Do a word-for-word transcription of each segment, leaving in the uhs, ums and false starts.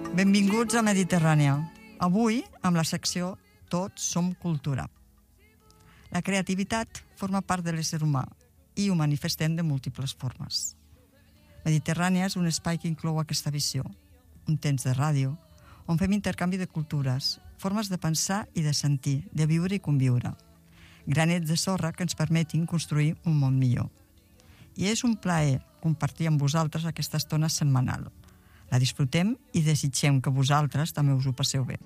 Benvinguts a Mediterrània. Avui, amb la secció Tots som cultura. La creativitat forma part de l'ésser humà i ho manifestem de múltiples formes. Mediterrània és un espai que inclou aquesta visió, un temps de ràdio, on fem intercanvi de cultures, formes de pensar i de sentir, de viure i conviure. Granets de sorra que ens permetin construir un món millor. I és un plaer compartir amb vosaltres aquesta estona setmanal. La disfrutem i desitgem que vosaltres també us ho passeu bé.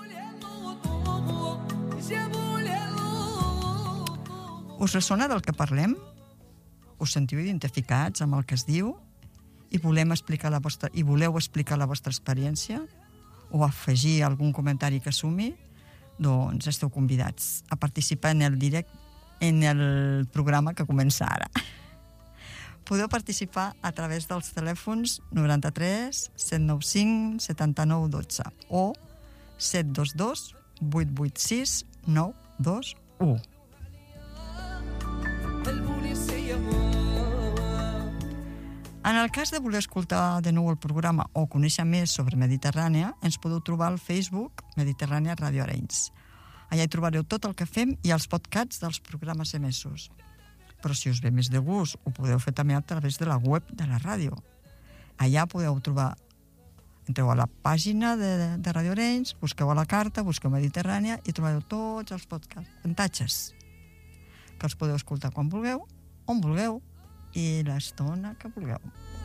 Us ressona del que parlem? Us sentiu identificats amb el que es diu? I, volem explicar la vostra, i voleu explicar la vostra experiència? O afegir algun comentari que sumi? Doncs esteu convidats a participar en el directe, en el programa que comença ara. Podeu participar a través dels telèfons noranta-tres set nou cinc setanta-nou dotze o set dos dos vuit vuit sis nou dos u. En el cas de voler escoltar de nou el programa o conèixer més sobre Mediterrània, ens podeu trobar al Facebook Mediterrània Ràdio Arenys. Allà hi trobareu tot el que fem i els podcasts dels programes emesos. Però si us ve més de gust, ho podeu fer també a través de la web de la ràdio. Allà podeu trobar, entreu a la pàgina de, de Ràdio Arenys, busqueu a la carta, busqueu Mediterrània i trobareu tots els podcasts, puntatges, que els podeu escoltar quan vulgueu, on vulgueu i l'estona que vulgueu.